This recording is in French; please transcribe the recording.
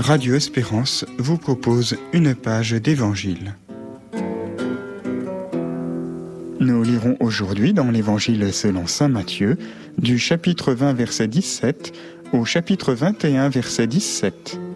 Radio Espérance vous propose une page d'Évangile. Nous lirons aujourd'hui dans l'Évangile selon saint Matthieu, du chapitre 20 verset 17 au chapitre 21 verset 17.